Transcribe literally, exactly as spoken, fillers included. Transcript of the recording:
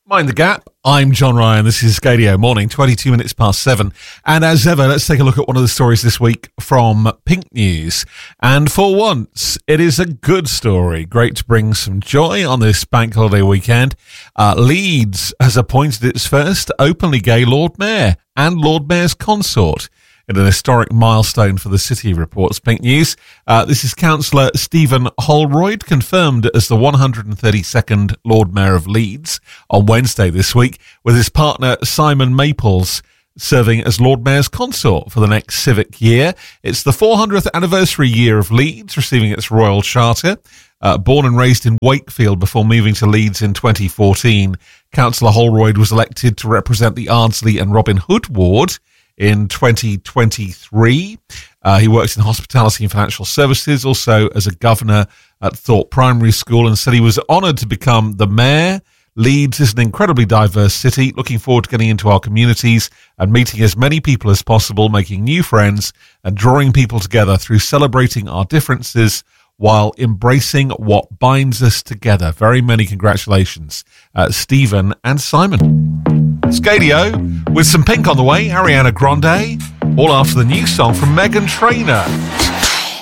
Mind the Gap. I'm John Ryan. This is Scadio Morning, twenty-two minutes past seven. And as ever, let's take a look at one of the stories this week from Pink News. And for once, it is a good story. Great to bring some joy on this bank holiday weekend. Uh, Leeds has appointed its first openly gay Lord Mayor and Lord Mayor's consort in an historic milestone for the city, reports Pink News. Uh, this is Councillor Stephen Holroyd, confirmed as the one hundred thirty-second Lord Mayor of Leeds on Wednesday this week, with his partner Simon Maples serving as Lord Mayor's consort for the next civic year. It's the four hundredth anniversary year of Leeds receiving its royal charter. Uh, born and raised in Wakefield before moving to Leeds in twenty fourteen, Councillor Holroyd was elected to represent the Ardsley and Robin Hood ward in twenty twenty-three. Uh, he works in hospitality and financial services, also as a governor at Thorpe Primary School, and said he was honoured to become the mayor. Leeds is an incredibly diverse city. Looking forward to getting into our communities and meeting as many people as possible, making new friends and drawing people together through celebrating our differences while embracing what binds us together. Very many congratulations, uh, Stephen and Simon. Scadio with some Pink on the way, Ariana Grande, all after the new song from Meghan Trainor.